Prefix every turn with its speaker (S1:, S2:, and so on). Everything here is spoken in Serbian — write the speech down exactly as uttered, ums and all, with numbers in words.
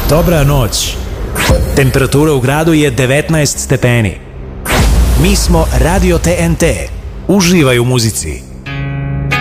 S1: Dobra noć. Temperatura u gradu je devetnaest stepeni. Mi smo Radio T N T. Uživaj u muzici.